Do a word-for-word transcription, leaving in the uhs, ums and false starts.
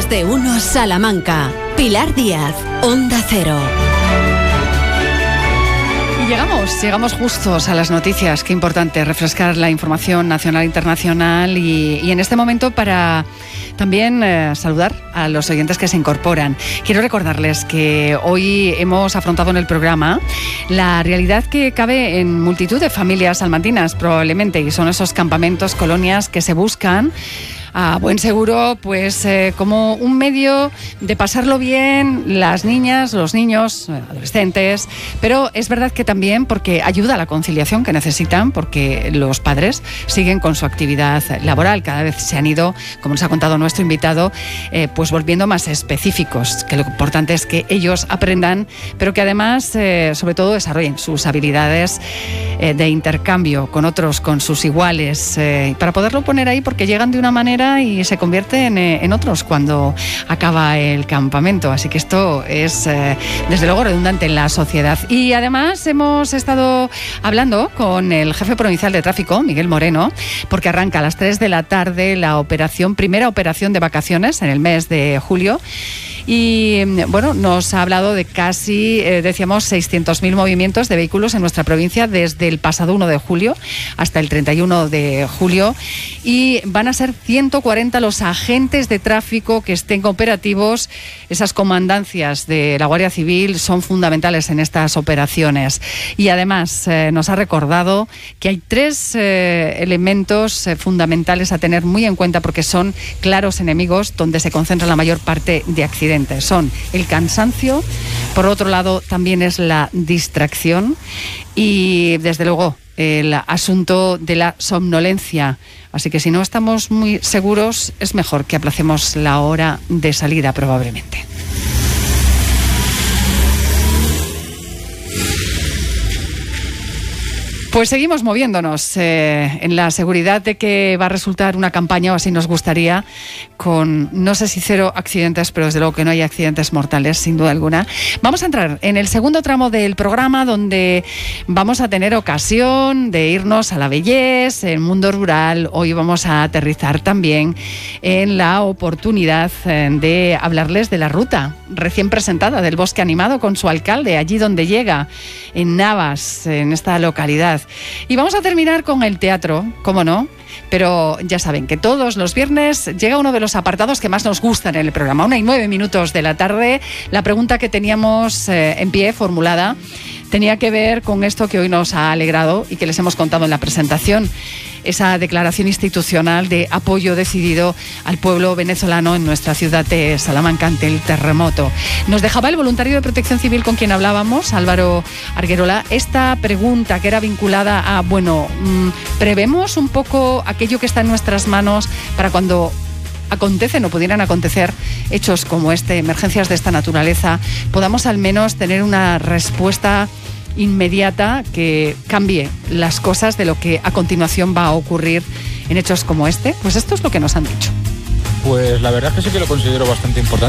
Más de uno Salamanca. Pilar Díaz, Onda Cero. Llegamos, llegamos justos a las noticias. Qué importante refrescar la información nacional e internacional y, y en este momento para también eh, saludar a los oyentes que se incorporan. Quiero recordarles que hoy hemos afrontado en el programa la realidad que cabe en multitud de familias salmantinas probablemente, y son esos campamentos, colonias que se buscan a buen seguro, pues eh, como un medio de pasarlo bien las niñas, los niños, adolescentes, pero es verdad que también porque ayuda a la conciliación que necesitan, porque los padres siguen con su actividad laboral, cada vez se han ido, como nos ha contado nuestro invitado, eh, pues volviendo más específicos, que lo importante es que ellos aprendan, pero que además, eh, sobre todo, desarrollen sus habilidades eh, de intercambio con otros, con sus iguales, eh, para poderlo poner ahí, porque llegan de una manera y se convierten en, en otros cuando acaba el campamento. Así que esto es, eh, desde luego, redundante en la sociedad. Y además hemos estado hablando con el jefe provincial de tráfico, Miguel Moreno, porque arranca a las tres de la tarde la operación, primera operación de vacaciones en el mes de julio. Y bueno, nos ha hablado de casi, eh, decíamos, seiscientos mil movimientos de vehículos en nuestra provincia desde el pasado uno de julio hasta el treinta y uno de julio. Y van a ser ciento cuarenta los agentes de tráfico que estén operativos. Esas comandancias de la Guardia Civil son fundamentales en estas operaciones. Y además eh, nos ha recordado que hay tres eh, elementos eh, fundamentales a tener muy en cuenta, porque son claros enemigos donde se concentra la mayor parte de accidentes. Son el cansancio, por otro lado también es la distracción y desde luego el asunto de la somnolencia. Así que si no estamos muy seguros, es mejor que aplacemos la hora de salida probablemente. Pues seguimos moviéndonos eh, en la seguridad de que va a resultar una campaña, o así nos gustaría, con no sé si cero accidentes, pero desde luego que no hay accidentes mortales, sin duda alguna. Vamos a entrar en el segundo tramo del programa, donde vamos a tener ocasión de irnos a la belleza, el mundo rural. Hoy vamos a aterrizar también en la oportunidad de hablarles de la ruta recién presentada del Bosque Animado con su alcalde, allí donde llega, en Navas, en esta localidad. Y vamos a terminar con el teatro, cómo no, pero ya saben que todos los viernes llega uno de los apartados que más nos gustan en el programa. Una y nueve minutos de la tarde. La pregunta que teníamos eh, en pie, formulada, tenía que ver con esto que hoy nos ha alegrado y que les hemos contado en la presentación. Esa declaración institucional de apoyo decidido al pueblo venezolano en nuestra ciudad de Salamanca ante el terremoto. Nos dejaba el voluntario de Protección Civil con quien hablábamos, Álvaro Arguerola, esta pregunta que era vinculada a, bueno, ¿prevemos un poco aquello que está en nuestras manos para cuando acontecen o pudieran acontecer hechos como este, emergencias de esta naturaleza, podamos al menos tener una respuesta inmediata que cambie las cosas de lo que a continuación va a ocurrir en hechos como este? Pues esto es lo que nos han dicho. Pues la verdad es que sí que lo considero bastante importante.